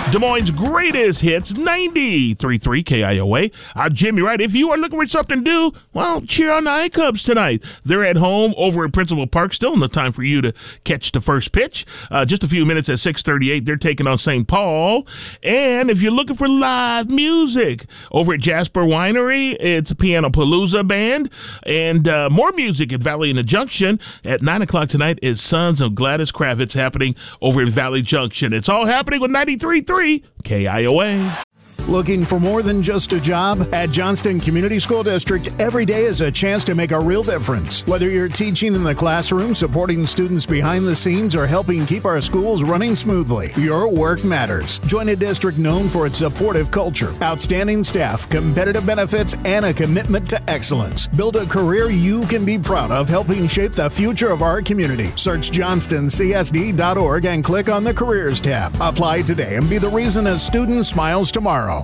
Des Moines' greatest hits, 93.3 KIOA. I'm Jimmy Wright. If you are looking for something to do, well, cheer on the I-Cubs tonight. They're at home over at Principal Park. Still in the time for you to catch the first pitch. Just a few minutes at 6:38. They're taking on St. Paul. And if you're looking for live music, over at Jasper Winery, it's a Piano Palooza band. And more music at Valley in the Junction. At 9 o'clock tonight is Sons of Gladys Kravitz happening over in Valley Junction. It's all happening with 93.3 KIOA. Looking for more than just a job? At Johnston Community School District, every day is a chance to make a real difference. Whether you're teaching in the classroom, supporting students behind the scenes, or helping keep our schools running smoothly, your work matters. Join a district known for its supportive culture, outstanding staff, competitive benefits, and a commitment to excellence. Build a career you can be proud of, helping shape the future of our community. Search johnstoncsd.org and click on the Careers tab. Apply today and be the reason a student smiles tomorrow.